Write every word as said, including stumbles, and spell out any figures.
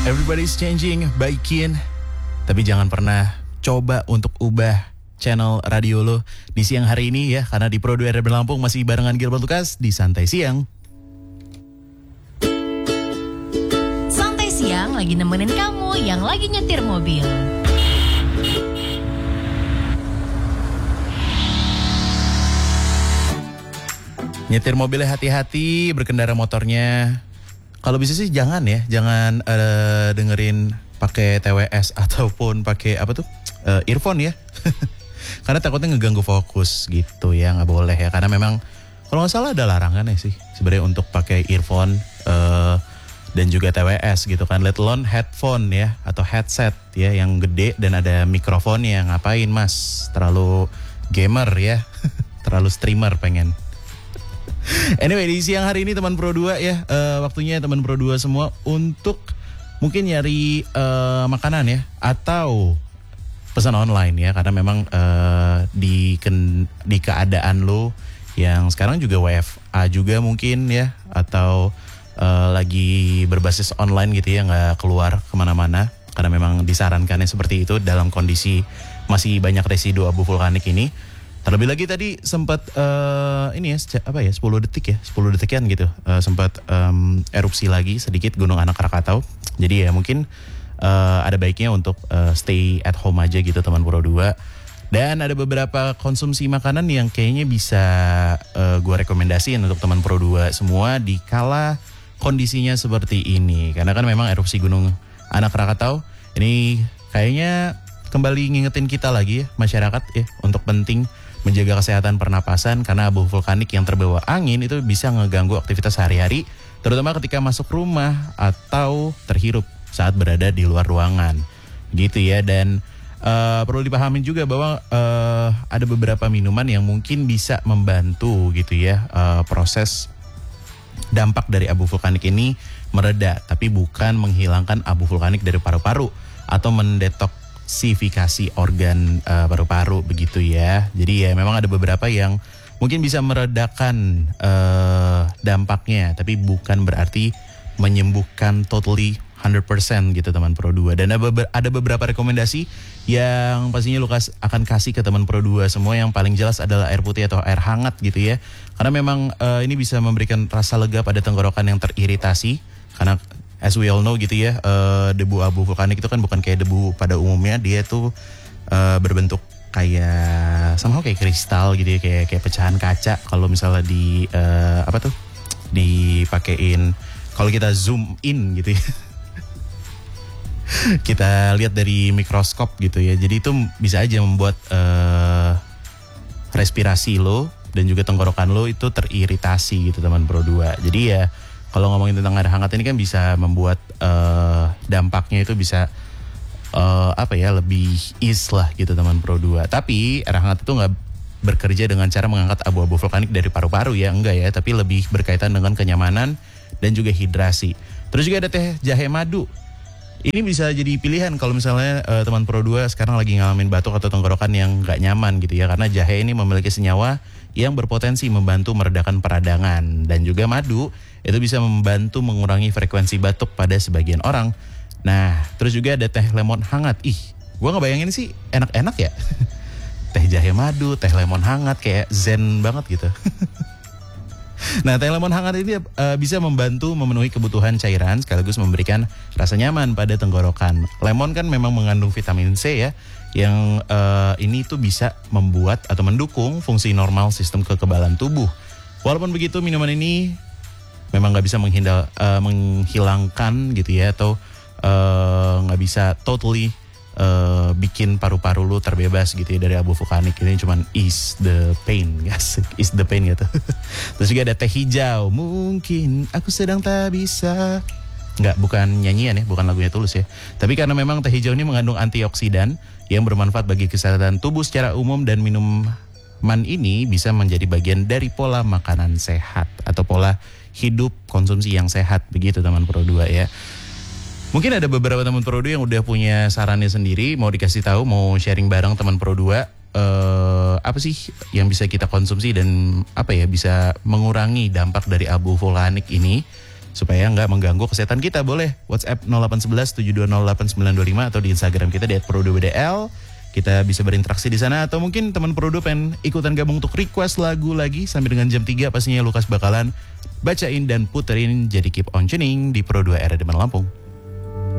Everybody's changing, baikin. Tapi jangan pernah coba untuk ubah channel radio lo di siang hari ini ya. Karena di Pro dua R Lampung masih barengan Gilbert Lucas di Santai Siang. Santai Siang lagi nemenin kamu yang lagi nyetir mobil. Nyetir mobilnya hati-hati, berkendara motornya. Kalau bisa sih jangan ya, jangan uh, dengerin pakai T W S ataupun pakai apa tuh uh, earphone ya. Karena takutnya ngeganggu fokus gitu ya, nggak boleh ya. Karena memang kalau nggak salah ada larangan ya sih sebenarnya untuk pakai earphone uh, dan juga T W S gitu kan. Let alone headphone ya atau headset ya yang gede dan ada mikrofonnya. Ngapain mas? Terlalu gamer ya, terlalu streamer pengen. Anyway, di siang hari ini teman Pro dua ya, uh, waktunya teman Pro dua semua untuk mungkin nyari uh, makanan ya atau pesan online ya, karena memang uh, di ken, di keadaan lo yang sekarang juga W F A juga mungkin ya, atau uh, lagi berbasis online gitu ya, nggak keluar kemana-mana karena memang disarankannya seperti itu dalam kondisi masih banyak residu abu vulkanik ini. Terlebih lagi tadi sempat uh, ini ya apa ya sepuluh detik ya sepuluh detikan gitu uh, sempat um, erupsi lagi sedikit Gunung Anak Krakatau. Jadi ya mungkin uh, ada baiknya untuk uh, stay at home aja gitu teman Pro dua. Dan ada beberapa konsumsi makanan yang kayaknya bisa uh, gue rekomendasiin untuk teman Pro dua semua di kala kondisinya seperti ini. Karena kan memang erupsi Gunung Anak Krakatau ini kayaknya kembali ngingetin kita lagi ya masyarakat ya untuk penting menjaga kesehatan pernapasan karena abu vulkanik yang terbawa angin itu bisa ngeganggu aktivitas sehari-hari, terutama ketika masuk rumah atau terhirup saat berada di luar ruangan, gitu ya. Dan uh, perlu dipahamin juga bahwa uh, ada beberapa minuman yang mungkin bisa membantu gitu ya uh, proses dampak dari abu vulkanik ini mereda, tapi bukan menghilangkan abu vulkanik dari paru-paru atau mendetok sifikasi organ uh, paru-paru begitu ya. Jadi ya memang ada beberapa yang mungkin bisa meredakan uh, dampaknya, tapi bukan berarti menyembuhkan totally one hundred percent gitu teman Pro dua. Dan ada, beber- ada beberapa rekomendasi yang pastinya Lukas akan kasih ke teman Pro dua semua. Yang paling jelas adalah air putih atau air hangat gitu ya. Karena memang uh, ini bisa memberikan rasa lega pada tenggorokan yang teriritasi. Karena as we all know gitu ya, uh, debu abu vulkanik itu kan bukan kayak debu pada umumnya, dia tuh uh, berbentuk kayak somehow kayak kristal gitu ya, kayak kayak pecahan kaca. Kalau misalnya di uh, apa tuh dipakein, kalau kita zoom in gitu ya, kita lihat dari mikroskop gitu ya, jadi itu bisa aja membuat uh, respirasi lo dan juga tenggorokan lo itu teriritasi gitu teman Pro dua. Jadi ya kalau ngomongin tentang air hangat ini kan bisa membuat uh, dampaknya itu bisa uh, apa ya lebih ease lah gitu teman Pro dua. Tapi air hangat itu nggak bekerja dengan cara mengangkat abu-abu vulkanik dari paru-paru ya, enggak ya. Tapi lebih berkaitan dengan kenyamanan dan juga hidrasi. Terus juga ada teh jahe madu. Ini bisa jadi pilihan kalau misalnya uh, teman Pro dua sekarang lagi ngalamin batuk atau tenggorokan yang nggak nyaman gitu ya. Karena jahe ini memiliki senyawa yang berpotensi membantu meredakan peradangan. Dan juga madu itu bisa membantu mengurangi frekuensi batuk pada sebagian orang. Nah, terus juga ada teh lemon hangat. Ih, gue ngebayangin sih enak-enak ya. Teh jahe madu, teh lemon hangat kayak zen banget gitu. Nah, teh lemon hangat ini uh, bisa membantu memenuhi kebutuhan cairan sekaligus memberikan rasa nyaman pada tenggorokan. Lemon kan memang mengandung vitamin C ya, yang uh, ini tuh bisa membuat atau mendukung fungsi normal sistem kekebalan tubuh. Walaupun begitu, minuman ini memang nggak bisa menghindar, uh, menghilangkan gitu ya, atau nggak uh, bisa totally uh, bikin paru-paru lu terbebas gitu ya dari abu vulkanik. Ini cuman ease the pain, guys, ease the pain gitu. Terus juga ada teh hijau. Mungkin aku sedang tak bisa. Nggak, bukan nyanyian ya, bukan lagunya Tulus ya. Tapi karena memang teh hijau ini mengandung antioksidan yang bermanfaat bagi kesehatan tubuh secara umum, dan minuman ini bisa menjadi bagian dari pola makanan sehat atau pola hidup konsumsi yang sehat begitu teman Pro dua ya. Mungkin ada beberapa teman Pro dua yang udah punya sarannya sendiri, mau dikasih tahu, mau sharing bareng teman Pro dua uh, apa sih yang bisa kita konsumsi dan apa ya bisa mengurangi dampak dari abu vulkanik ini. supaya nggak mengganggu kesehatan kita. Boleh WhatsApp nol delapan satu satu tujuh dua nol delapan sembilan dua lima atau di Instagram kita di et pro dua b d l. Kita bisa berinteraksi di sana, atau mungkin teman Pro dua pengen ikutan gabung untuk request lagu lagi sampai dengan jam tiga, pastinya Lukas bakalan bacain dan puterin. Jadi keep on tuning di Pro dua Era Deman Lampung.